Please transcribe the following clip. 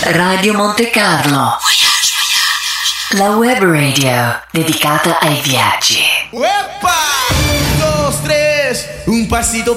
Radio Monte Carlo, la web radio dedicata ai viaggi. ¡Epa! 1, 2, 3, un pasito